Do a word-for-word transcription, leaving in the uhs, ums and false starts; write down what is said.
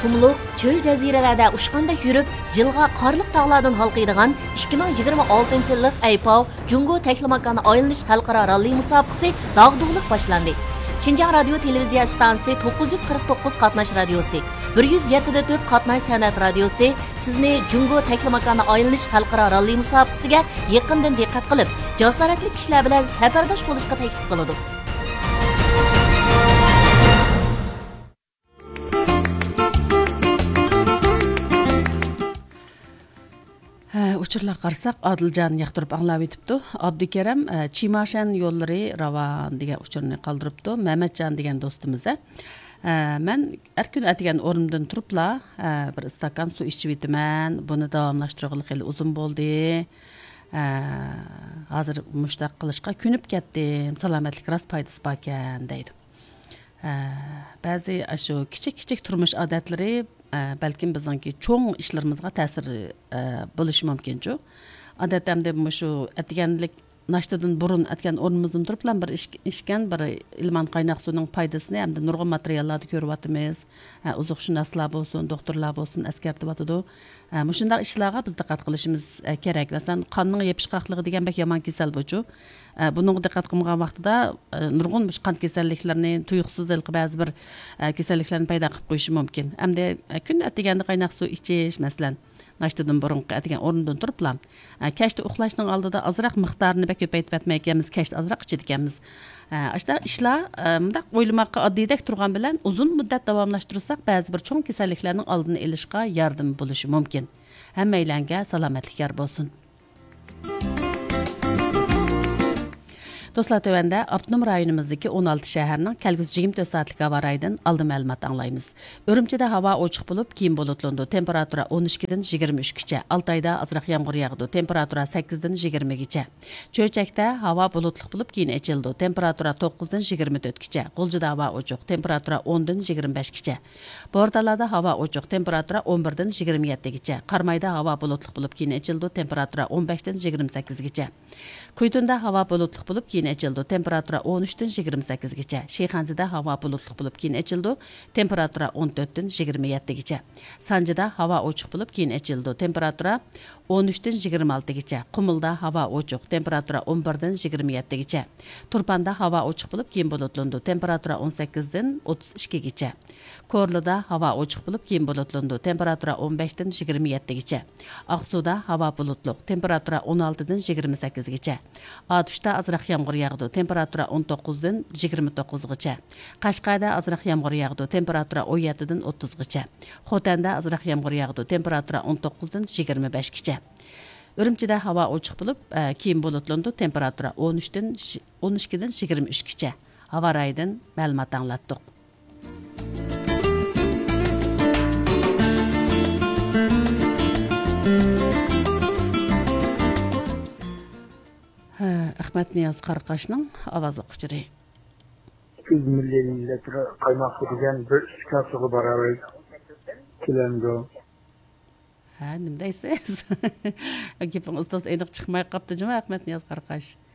qumluq, cho'l jaziralarda ushqanda yurib, jilg'a qorliq tog'lardan halqiydigan ikki ming yigirma oltinchi yillik Aypov Jungo Taklimakani aylanish xalqaro ralli musobaqasi dag'dug'liq boshlandi. Şinjan Radio Televiziya stansiyasi to'qqiz yuz qirq to'qqiz qatnash radiosi, bir yuz yetti nuqta to'rt qatnash san'at radiosi sizni Jungo Taklimakani aylanish xalqaro ralli musobaqasiga yaqindan diqqat qilib, jasoratli kishilar bilan safardosh bo'lishga taklif qiladi. Uçurlar qarsak Adilcan yaqtırıp anlab etipdi. Abdukerim Çimaşan yolları ravan degan uçurni qaldırıpdı. Mehmetcan degan dostumuza. Men her gün atigan ornumdan turupla bir istakan su içip etiman. Bunu davamlaştırgılı xeli uzun boldi. Hazır mushtaq qilishqa kunib ketdim. Salomatlik ras paydasi bor ekan deydi. Ba'zi shu kichik-kichik turmush odatlari balkim bizningki cho'ng ishlarimizga ta'sir bo'lishi mumkin-ku. Odatda shu atganlik nashtadan burun atgan o'rnimizdan turib bilan bir ishgan bir ilman qaynoq suvning foydasini hamda nurg'un materiallarni ko'ryapmiz. Uzuqshunoslar bo'lsin, doktorlar bo'lsin eskartyapti. Mushundaq ishlarga biz diqqat qilishimiz kerak. Masalan, qonning yepishqoqligi degan bek yomon kasal bo'chu. Bunun diqqat qilmagan vaqtida nurg'un qand kasalliklarini, tuyuqsizlik ba'zi bir kasalliklarni paydo qilib qo'yishi mumkin. Hamda kun atganda qaynoq suv ichish, masalan, nashtadan burun atgan o'rnidan turib bilan kashda uxlashning oldida azroq miqdorini ko'paytirib etmayotganmiz, kashda azroq ichadiganmiz. Ashta ishlar bundaq o'ylamoqqa oddiydek turgan bilan uzun muddat davomlashtirsak, ba'zi bir cho'ng kasalliklarning oldini olishga yordam bo'lishi mumkin. Hammalarga salomatlik yor bo'lsin. Dostlar, tövəndə Abdunum rayonumuzdaki on olti şəhərinin kəlgüz yigirma to'rt saatlik hava rayından aldı məlumat anlayımız. Örümçədə hava ochiq bo'lib, keyin bulutlandı. Temperatura o'n ikkidan yigirma uchgacha. Altayda azroq yomg'ir yog'di. Temperatura sakkizdan yigirmagacha. Cho'chakda hava bulutliq bo'lib, keyin ochildi. Temperatura to'qqizdan yigirma to'rtgacha. G'uljida hava ochiq. Temperatura o'ndan yigirma beshgacha. Bordalarda hava ochiq. Temperatura o'n birdan yigirma yettigacha. Qarmayda hava bulutliq bo'lib, keyin ochildi. Temperatura o'n beshdan yigirma sakkizgacha. Kuytunda hava bulutliq bo'lib, keyin açıldı. Temperatura o'n uchdan yigirma sakkizgacha. Sheyxanzida hava bulutliq bo'lib, keyin açıldı. Temperatura o'n to'rtdan yigirma yettigacha. Sanjida hava ochiq bo'lib, keyin açıldı. Temperatura o'n uchdan yigirma oltigacha. Qumulda hava ochiq. Temperatura o'n birdan yigirma yettigacha. Turpanda hava ochiq bo'lib, keyin bulutlandı. Temperatura o'n sakkizdan o'ttiz ikkigacha. Korluda hava ochiq bo'lib, keyin bulutlandı. Temperatura o'n beshdan yigirma yettigacha. Aqsuda hava bulutliq. Temperatura o'n oltidan yigirma sakkizgacha. Atushda azroq yomg'ir yağdı. Temperatura o'n to'qqizdan yigirma to'qqizgacha. Qashqarda azroq yomg'ir yağdı. Temperatura o'n yettidan o'ttizgacha. Xotanda azroq yomg'ir yağdı. Temperatura o'n to'qqizdan yigirma beshgacha. Urumchida havo ochiq bo'lib, keyin bulutlandı. Temperatura o'n uchdan o'n ikkidan yigirma uchgacha. Havo rayidan ma'lumot anglatdik. Ahmet Niyaz Qarqashning ovozi quchiri. yüz millilitre qaynoq degan bir shkafsiga baravar kelandi. Ha, nima deysiz? Gaping ustoz aniq chiqmay qopti, juma Ahmet Niyaz Qarqash.